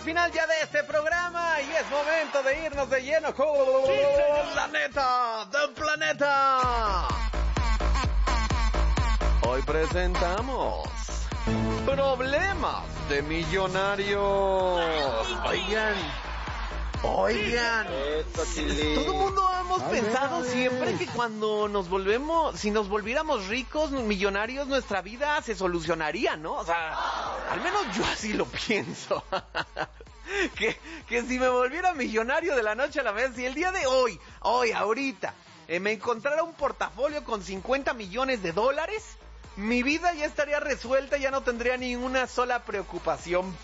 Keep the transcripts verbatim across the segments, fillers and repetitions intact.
final ya de este programa y es momento de irnos de lleno con la neta del planeta. Hoy presentamos problemas de millonarios. Oigan, oigan, todo el mundo hemos pensado siempre que cuando nos volvemos, si nos volviéramos ricos, millonarios, nuestra vida se solucionaría, ¿no? O sea, al menos yo así lo pienso. que, que si me volviera millonario de la noche a la mañana, si el día de hoy, hoy, ahorita, eh, me encontrara un portafolio con cincuenta millones de dólares, mi vida ya estaría resuelta, ya no tendría ninguna sola preocupación.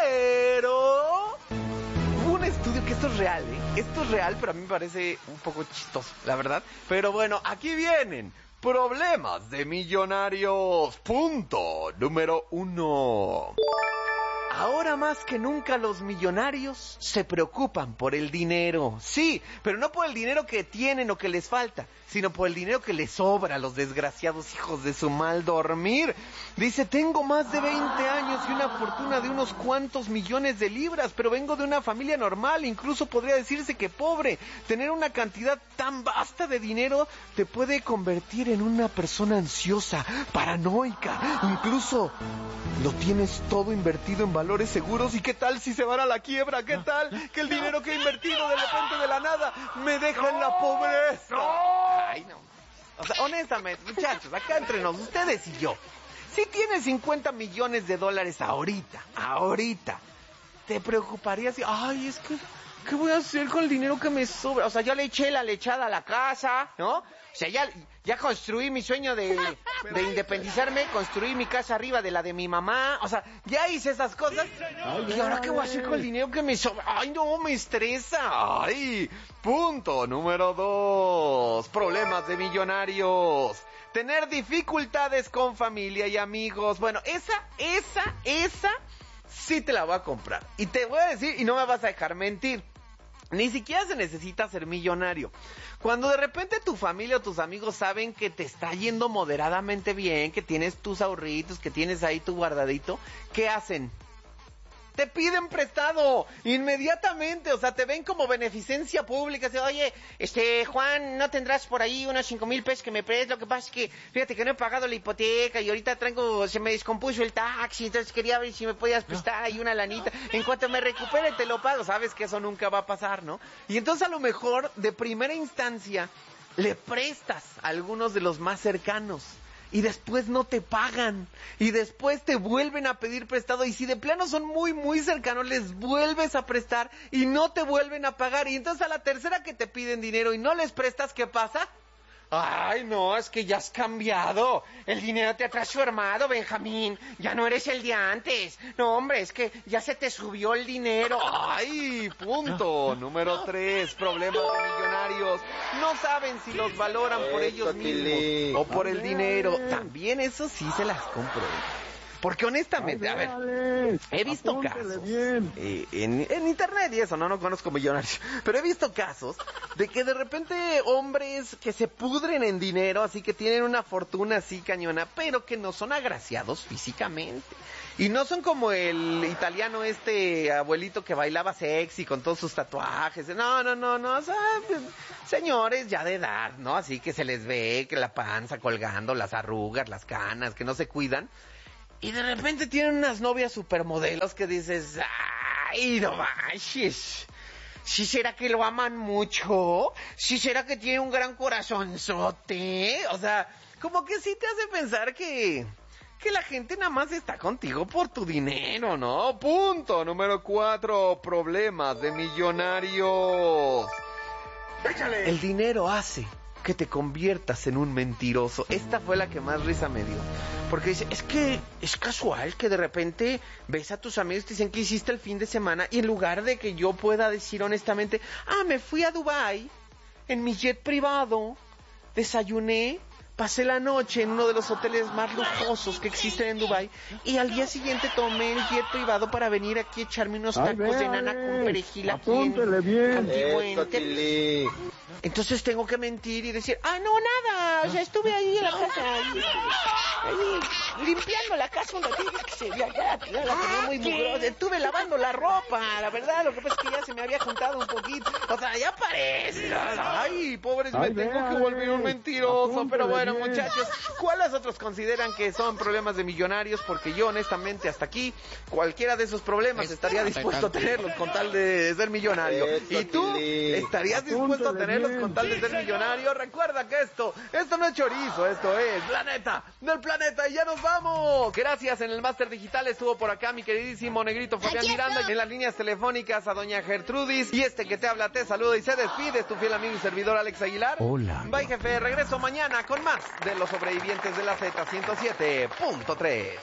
Pero hubo un estudio que esto es real, ¿eh? Esto es real, pero a mí me parece un poco chistoso, la verdad. Pero bueno, aquí vienen problemas de millonarios. Punto número uno. Ahora más que nunca los millonarios se preocupan por el dinero. Sí, pero no por el dinero que tienen o que les falta, sino por el dinero que les sobra a los desgraciados hijos de su mal dormir. Dice, tengo más de veinte años y una fortuna de unos cuantos millones de libras, pero vengo de una familia normal, incluso podría decirse que pobre. Tener una cantidad tan vasta de dinero te puede convertir en una persona ansiosa, paranoica, incluso lo tienes todo invertido en valores seguros. ¿Y qué tal si se van a la quiebra? ¿Qué tal que el dinero que he invertido de repente de la nada me deja en la pobreza? Ay, no. O sea, honestamente, muchachos, acá entre nos, ustedes y yo, si tienes cincuenta millones de dólares ahorita, ahorita, te preocuparías y, ay, es que, ¿qué voy a hacer con el dinero que me sobra? O sea, ya le eché la lechada a la casa, ¿no? O sea, ya, ya construí mi sueño de, de independizarme, construí mi casa arriba de la de mi mamá, o sea, ya hice esas cosas. ¿Y ahora qué voy a hacer con el dinero que me sobra? Ay, no, me estresa. Ay, punto número dos. Problemas de millonarios. Tener dificultades con familia y amigos. Bueno, esa, esa, esa, sí te la voy a comprar. Y te voy a decir, y no me vas a dejar mentir, ni siquiera se necesita ser millonario. Cuando de repente tu familia o tus amigos saben que te está yendo moderadamente bien, que tienes tus ahorritos, que tienes ahí tu guardadito, ¿qué hacen? Te piden prestado inmediatamente, o sea, te ven como beneficencia pública. Así, oye, este, Juan, ¿no tendrás por ahí unos cinco mil pesos que me prestes? Lo que pasa es que, fíjate que no he pagado la hipoteca y ahorita traigo, se me descompuso el taxi, entonces quería ver si me podías prestar ahí una lanita. En cuanto me recupere te lo pago. Sabes que eso nunca va a pasar, ¿no? Y entonces a lo mejor, de primera instancia, le prestas a algunos de los más cercanos. Y después no te pagan, y después te vuelven a pedir prestado, y si de plano son muy muy cercanos, les vuelves a prestar, y no te vuelven a pagar, y entonces a la tercera que te piden dinero y no les prestas, ¿qué pasa? Ay, no, es que ya has cambiado, el dinero te ha transformado, Benjamín, ya no eres el de antes, no hombre, es que ya se te subió el dinero. Ay, punto número tres, problemas de millonarios, no saben si los valoran por ellos mismos o por el dinero. También eso sí se las compro, porque honestamente, a ver, he visto casos eh, en, en internet y eso, no, no conozco millonarios, pero he visto casos de que de repente hombres que se pudren en dinero, así que tienen una fortuna así cañona, pero que no son agraciados físicamente. Y no son como el italiano este abuelito que bailaba sexy con todos sus tatuajes. No, no, no, no, o sea, señores ya de edad, ¿no? Así que se les ve que la panza colgando, las arrugas, las canas, que no se cuidan. Y de repente tienen unas novias supermodelos que dices, ay, no manches, ¿sí será que lo aman mucho? ¿Sí será que tiene un gran corazonzote? O sea, como que sí te hace pensar que, que la gente nada más está contigo por tu dinero, ¿no? Punto número cuatro, problemas de millonarios. ¡Échale! El dinero hace que te conviertas en un mentiroso. Esta fue la que más risa me dio, porque dice, es que es casual que de repente ves a tus amigos y te dicen que hiciste el fin de semana, y en lugar de que yo pueda decir honestamente, ah, me fui a Dubái en mi jet privado, desayuné, pasé la noche en uno de los hoteles más lujosos que existen en Dubái, y al día siguiente tomé el jet privado para venir aquí a echarme unos tacos Ay, de nana con perejil aquí en Antiguente. Entonces tengo que mentir y decir, ah, no, nada, o sea, estuve ahí en la casa, ahí, ahí, limpiando la casa un ratito, que se, ya, ya, ya la tenía muy mugroso. Estuve lavando la ropa, la verdad, lo que pasa es que ya se me había juntado un poquito. O sea, ya parece. Ay, pobres, me tengo que volver un mentiroso. Pero bueno, muchachos, ¿cuáles otros consideran que son problemas de millonarios? Porque yo, honestamente, hasta aquí, cualquiera de esos problemas estaría dispuesto a tenerlos con tal de ser millonario. ¿Y tú estarías dispuesto a tenerlos con tal de ser millonario? Recuerda que esto, esto no es chorizo, esto es Planeta del Planeta y ya nos vamos. Gracias, en el máster digital estuvo por acá mi queridísimo negrito Fabián Miranda, en las líneas telefónicas a doña Gertrudis, y este que te habla te saluda y se despide, tu fiel amigo y servidor Alex Aguilar. Hola. Bye, jefe, regreso mañana con más de los sobrevivientes de la Z ciento siete punto tres.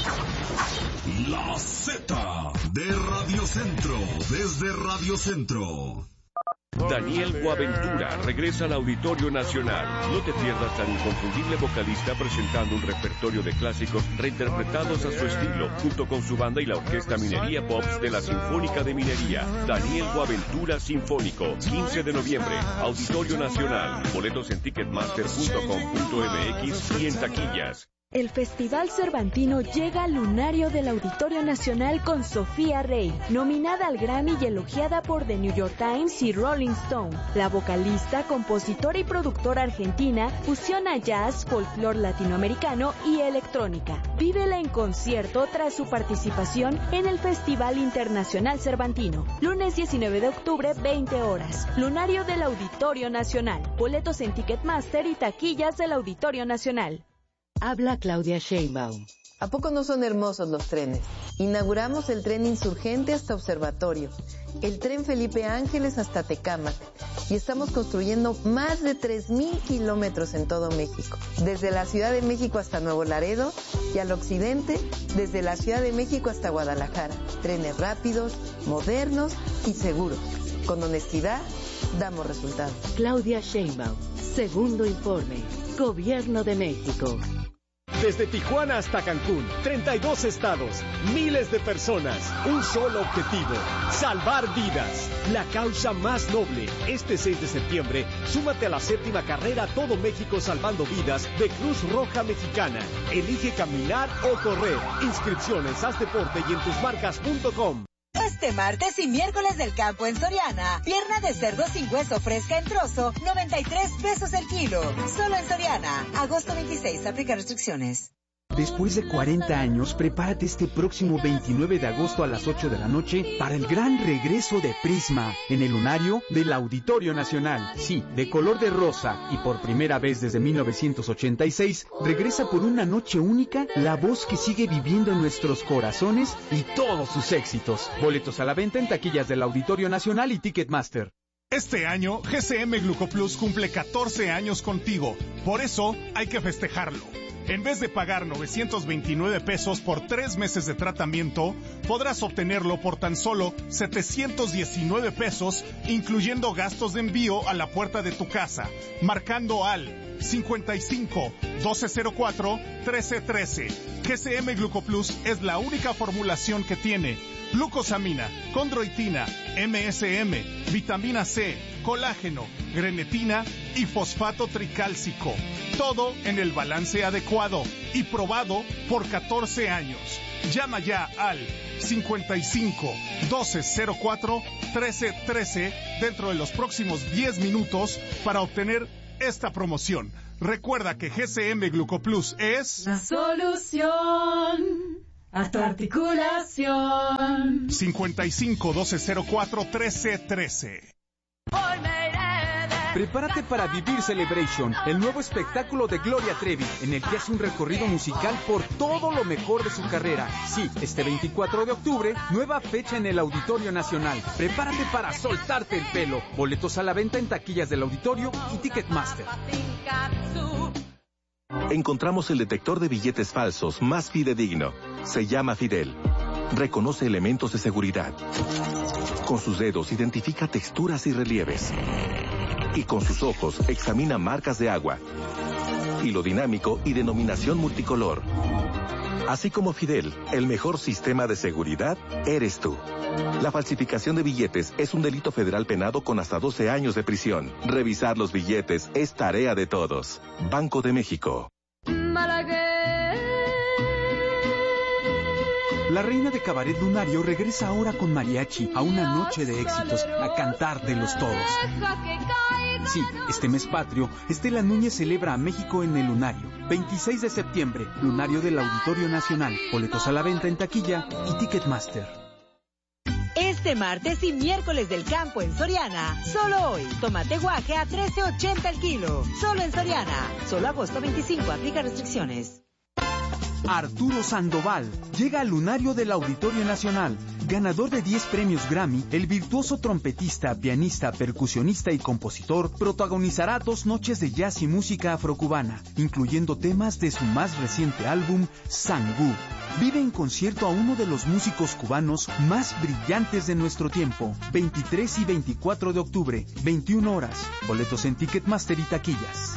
La Z de Radio Centro, desde Radio Centro. Daniel Boaventura regresa al Auditorio Nacional. No te pierdas al inconfundible vocalista presentando un repertorio de clásicos reinterpretados a su estilo, junto con su banda y la Orquesta Minería Pops de la Sinfónica de Minería. Daniel Boaventura Sinfónico, quince de noviembre, Auditorio Nacional. Boletos en ticketmaster punto com punto m x y en taquillas. El Festival Cervantino llega al lunario del Auditorio Nacional con Sofía Rey, nominada al Grammy y elogiada por The New York Times y Rolling Stone. La vocalista, compositora y productora argentina fusiona jazz, folclore latinoamericano y electrónica. Vívela en concierto tras su participación en el Festival Internacional Cervantino. Lunes diecinueve de octubre, veinte horas. Lunario del Auditorio Nacional. Boletos en Ticketmaster y taquillas del Auditorio Nacional. Habla Claudia Sheinbaum. ¿A poco no son hermosos los trenes? Inauguramos el tren Insurgente hasta Observatorio, el tren Felipe Ángeles hasta Tecámac, y estamos construyendo más de tres mil kilómetros en todo México, desde la Ciudad de México hasta Nuevo Laredo, y al occidente, desde la Ciudad de México hasta Guadalajara. Trenes rápidos, modernos y seguros. Con honestidad, damos resultados. Claudia Sheinbaum, segundo informe, Gobierno de México. Desde Tijuana hasta Cancún, treinta y dos estados, miles de personas, un solo objetivo, salvar vidas. La causa más noble. Este seis de septiembre, súmate a la séptima carrera Todo México Salvando Vidas de Cruz Roja Mexicana. Elige caminar o correr. Inscripciones, haz deporte y en tus marcas punto com. Este martes y miércoles del campo en Soriana, pierna de cerdo sin hueso fresca en trozo, noventa y tres pesos el kilo. Solo en Soriana. Agosto veintiséis, aplica restricciones. Después de cuarenta años, prepárate este próximo veintinueve de agosto a las ocho de la noche para el gran regreso de Prisma en el lunario del Auditorio Nacional. Sí, de color de rosa y por primera vez desde mil novecientos ochenta y seis, regresa por una noche única la voz que sigue viviendo en nuestros corazones y todos sus éxitos. Boletos a la venta en taquillas del Auditorio Nacional y Ticketmaster. Este año, G C M Glucoplus cumple catorce años contigo. Por eso, hay que festejarlo. En vez de pagar novecientos veintinueve pesos por tres meses de tratamiento, podrás obtenerlo por tan solo setecientos diecinueve pesos, incluyendo gastos de envío a la puerta de tu casa, marcando al cincuenta y cinco, doce cero cuatro, trece trece. G C M Glucoplus es la única formulación que tiene glucosamina, condroitina, M S M, vitamina C, colágeno, grenetina y fosfato tricálcico. Todo en el balance adecuado y probado por catorce años. Llama ya al cincuenta y cinco, doce cero cuatro, trece trece dentro de los próximos diez minutos para obtener esta promoción. Recuerda que G C M Glucoplus es la solución a tu articulación. cincuenta y cinco, doce cero cuatro, trece trece. Prepárate para vivir Celebration, el nuevo espectáculo de Gloria Trevi, en el que hace un recorrido musical por todo lo mejor de su carrera. Sí, este veinticuatro de octubre, nueva fecha en el Auditorio Nacional. Prepárate para soltarte el pelo. Boletos a la venta en taquillas del Auditorio y Ticketmaster. Encontramos el detector de billetes falsos más fidedigno. Se llama Fidel. Reconoce elementos de seguridad. Con sus dedos identifica texturas y relieves. Y con sus ojos examina marcas de agua. Hilo dinámico y denominación multicolor. Así como Fidel, el mejor sistema de seguridad eres tú. La falsificación de billetes es un delito federal penado con hasta doce años de prisión. Revisar los billetes es tarea de todos. Banco de México. Malagueña, La reina de cabaret lunario regresa ahora con mariachi a una noche de éxitos, a cantar de los todos. Sí, este mes patrio, Estela Núñez celebra a México en el Lunario. veintiséis de septiembre, Lunario del Auditorio Nacional. Boletos a la venta en taquilla y Ticketmaster. Este martes y miércoles del campo en Soriana, solo hoy, tomate guaje a trece ochenta el kilo, solo en Soriana, solo agosto veinticinco, aplica restricciones. Arturo Sandoval llega al Lunario del Auditorio Nacional. Ganador de diez premios Grammy, el virtuoso trompetista, pianista, percusionista y compositor protagonizará dos noches de jazz y música afrocubana, incluyendo temas de su más reciente álbum, Sangú. Vive en concierto a uno de los músicos cubanos más brillantes de nuestro tiempo. veintitrés y veinticuatro de octubre, veintiuna horas. Boletos en Ticketmaster y taquillas.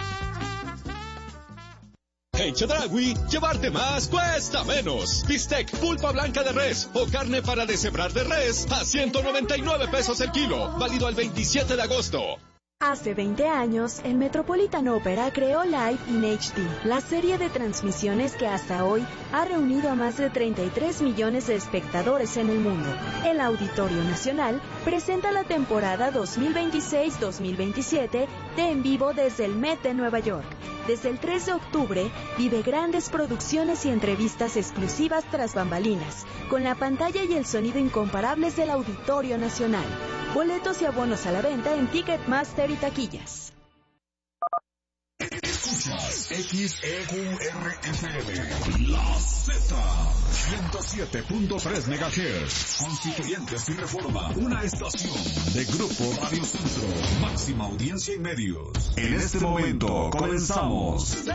En Chedraui, llevarte más cuesta menos. Bistec, pulpa blanca de res o carne para deshebrar de res a ciento noventa y nueve pesos el kilo. Válido al veintisiete de agosto. Hace veinte años, el Metropolitan Opera creó Live in H D, la serie de transmisiones que hasta hoy ha reunido a más de treinta y tres millones de espectadores en el mundo. El Auditorio Nacional presenta la temporada dos mil veintiséis dos mil veintisiete de En Vivo desde el Met de Nueva York. Desde el tres de octubre, vive grandes producciones y entrevistas exclusivas tras bambalinas, con la pantalla y el sonido incomparables del Auditorio Nacional. Boletos y abonos a la venta en Ticketmaster y taquillas. Escuchas X E U R F M, La Z, ciento siete punto tres megahertz, Constituyentes y Reforma, una estación de Grupo Radio Centro, máxima audiencia y medios. En este momento comenzamos